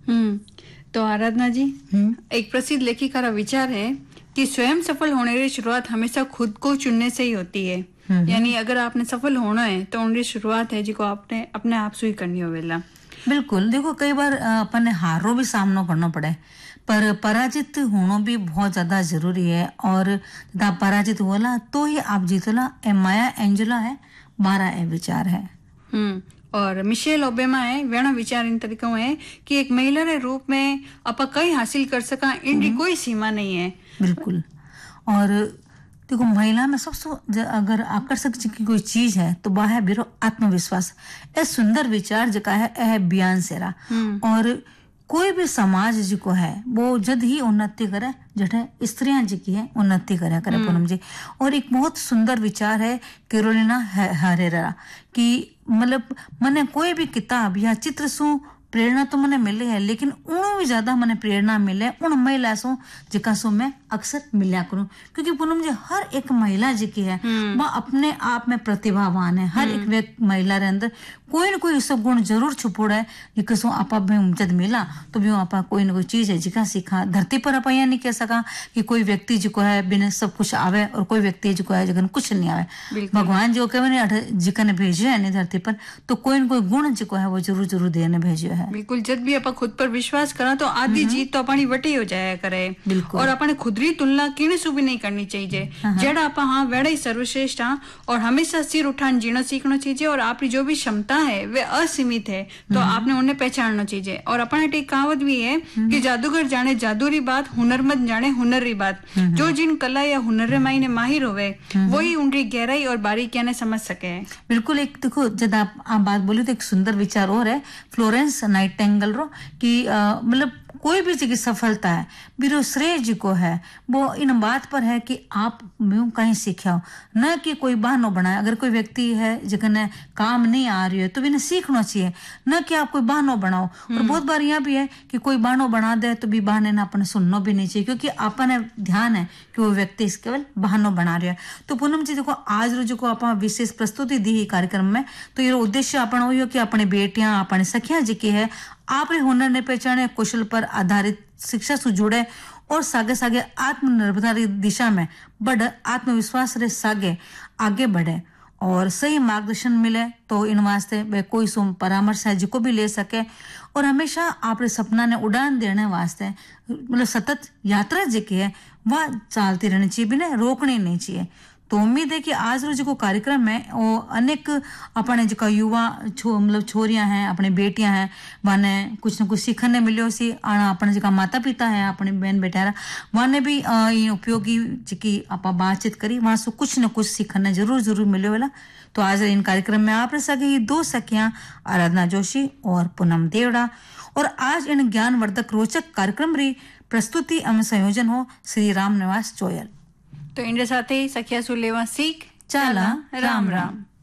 तो आराधना जी, एक प्रसिद्ध लेखिका का विचार है कि स्वयं सफल होने की शुरुआत हमेशा खुद को चुनने से ही होती है। यानी अगर आपने सफल होना है तो उनकी शुरुआत है जिको आपने अपने आप से ही करनी होवेला। बिल्कुल, देखो कई बार अपन हारो भी सामना करना पड़े, पर पराजित होना भी बहुत ज्यादा जरूरी है। और जब आप पराजित होला तो ही आप जीतोला। ए माया एंजेला है, मारा ए विचार है। और मिशेल ओबामा है वेणा विचार इन तरीकों है कि एक महिला के रूप में आप कई हासिल कर सका, इनकी कोई सीमा नहीं है। बिल्कुल। और देखो महिला में सबसे अगर आकर्षक की कोई चीज है तो वह है बिरो आत्मविश्वास। ए सुंदर विचार जका है ए बयान सेरा। और कोई भी समाज जिको है वो जद ही उन्नति करे जठे स्त्रियां जी की है उन्नति करे पूनम जी। और एक बहुत सुंदर विचार है कैरोलिना हरेरा कि मतलब मने कोई भी किताब या चित्र सु प्रेरणा तो मने मिले है, लेकिन उन भी ज्यादा मने प्रेरणा मिले उन महिला सो जिका सो मैं अक्सर मिल्या करूं। क्योंकि पूनम जी हर एक महिला जी की है वह अपने आप में प्रतिभावान है। हर एक महिला रे अंदर कोई न कोई सब गुण जरूर छुपोड़ा है जिका सो आपा में जद मिला तो भी आपा कोई न कोई चीज है जिका सीखा। धरती पर आप यह नहीं कह सका कि कोई व्यक्ति जिको है बिना सब कुछ आवे और कोई व्यक्ति जिको है जगन कुछ नहीं आवे। भगवान जो कहे जिका ने भेजे है धरती पर तो कोई न कोई गुण जिको है वो जरूर जरूर देने भेजे है। बिल्कुल, जब भी आप खुद पर विश्वास करा तो आधी जीत तो अपनी वटी हो जाया करे। और अपने खुद री तुलना किने से भी नहीं करनी चाहिए। जेड़ा आप हाँ वेड़ा ही सर्वश्रेष्ठ हाँ और हमेशा सिर उठान जीना सीखना चाहिए। और आपकी जो भी क्षमता है वे असीमित है तो आपने उन्हें पहचानना चाहिए। और अपने एक कहावत भी है कि जादूगर जाने जादूरी बात, हुनरमंद जाने हुनरी बात। जो जिन कला या हुनर में ने माहिर होवे वही उनकी गहराई और बारीकियां ने समझ सके। बिल्कुल। एक देखो जब आप बात बोली तो एक सुंदर विचार और है फ्लोरेंस नाइटिंगेल रो कि मतलब कोई भी जी की सफलता है बिरो श्रेय जी को है वो इन बात पर है कि आप म्यूं कहीं सीखा हो, न कि कोई बहानो बनाए। अगर कोई व्यक्ति है जिसने काम नहीं आ रही है तो भी इन्हें सीखना चाहिए, न कि आप कोई बहानो बनाओ। और बहुत बार यहाँ भी है कि कोई बहानो बना दे तो भी बहाने ना अपने सुनना भी नहीं चाहिए, क्योंकि अपने ध्यान है कि वो व्यक्ति केवल बहानो बना रहा है। तो पूनम जी देखो आज रो जो आप विशेष प्रस्तुति दी कार्यक्रम में तो ये उद्देश्य अपना वही हो कि अपनी बेटियां अपने सखियां जी की है आपने हुनर ने पहचाने, कौशल पर आधारित शिक्षा से जुड़े और सागे सागे आत्मनिर्भरता की दिशा में बढ़ आत्मविश्वास रे सागे आगे बढ़े और सही मार्गदर्शन मिले तो इन वास्ते वे कोई सो परामर्श है जिको भी ले सके। और हमेशा आपरे सपना ने उड़ान देने वास्ते मतलब सतत यात्रा जी की है वह चलती रहनी चाहिए, बिना रोकनी नहीं चाहिए। तो उम्मीद है कि आज रो जो कार्यक्रम में वो अनेक अपने जो युवा मतलब छोरियां हैं अपने बेटियां हैं वाने कुछ न कुछ सीखने मिलो सी। अपने जो माता पिता है अपने बहन बेटा वाने भी उपयोगी जी आप बातचीत करी वहां से कुछ न कुछ सीखने जरूर जरूर मिले वाला। तो आज इन कार्यक्रम में आप सके दो सखियां आराधना जोशी और पूनम देवड़ा। और आज इन ज्ञानवर्धक रोचक कार्यक्रम री प्रस्तुति एवं संयोजन हो श्री राम निवास चोयल। तो इनके साथ ही सखिया सुलेवा सीख चला राम राम।